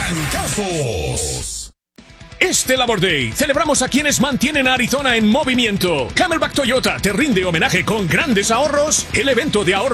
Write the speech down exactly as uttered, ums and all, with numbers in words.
Trancazos. Este Labor Day celebramos a quienes mantienen a Arizona en movimiento. Camelback Toyota te rinde homenaje con grandes ahorros. El evento de ahorro